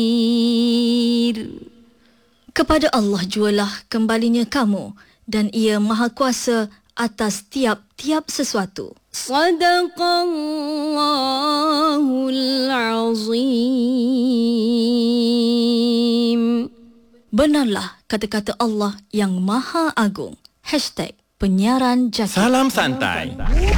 Kepada Allah jualah kembalinya kamu, dan Ia Maha Kuasa atas tiap-tiap sesuatu. Sadaqallahul Azim. Benarlah kata-kata Allah yang Maha Agung. #penyiaran Jaki. Salam santai.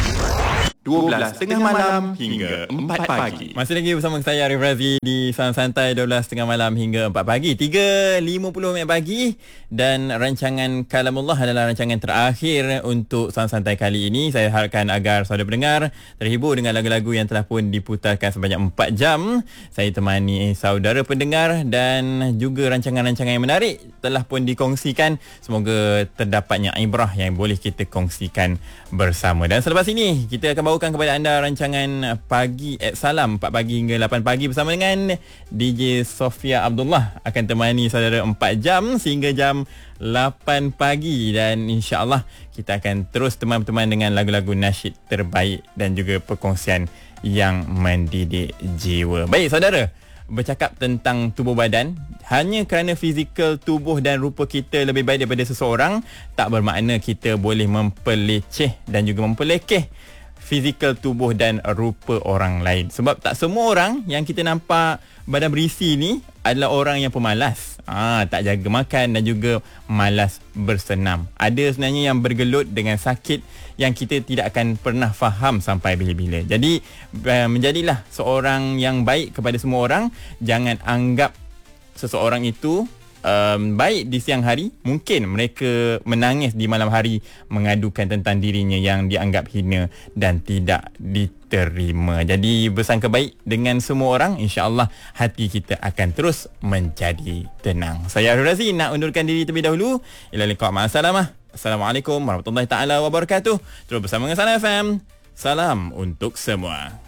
12.30 malam hingga 4 pagi. Masih lagi bersama saya Arif Razi di Salam Santai 12.30 malam hingga 4 pagi. 3.50 minit pagi, dan rancangan Kalamullah adalah rancangan terakhir untuk Salam Santai kali ini. Saya harapkan agar saudara pendengar terhibur dengan lagu-lagu yang telah pun diputarkan sebanyak 4 jam. Saya temani saudara pendengar, dan juga rancangan-rancangan yang menarik telah pun dikongsikan. Semoga terdapatnya ibrah yang boleh kita kongsikan bersama. Dan selepas ini kita akan bawakan kepada anda rancangan Pagi at Salam 4 pagi hingga 8 pagi bersama dengan DJ Sofia Abdullah. Akan temani saudara 4 jam sehingga jam 8 pagi, dan insya-Allah kita akan terus teman-teman dengan lagu-lagu nasyid terbaik dan juga perkongsian yang mendidik jiwa. Baik saudara, bercakap tentang tubuh badan, hanya kerana fizikal tubuh dan rupa kita lebih baik daripada seseorang, tak bermakna kita boleh mempeleceh dan juga mempelekeh fizikal tubuh dan rupa orang lain. Sebab tak semua orang yang kita nampak badan berisi ni adalah orang yang pemalas. Tak jaga makan dan juga malas bersenam. Ada sebenarnya yang bergelut dengan sakit yang kita tidak akan pernah faham sampai bila-bila. Jadi menjadilah seorang yang baik kepada semua orang. Jangan anggap seseorang itu baik di siang hari, mungkin mereka menangis di malam hari mengadukan tentang dirinya yang dianggap hina dan tidak diterima. Jadi bersangka baik dengan semua orang, insya-Allah hati kita akan terus menjadi tenang. Saya Arif Razi nak undurkan diri terlebih dahulu. Ila liqa, ma'assalamah. Assalamualaikum warahmatullahi taala wabarakatuh. Terus bersama dengan Salam FM. Salam untuk semua.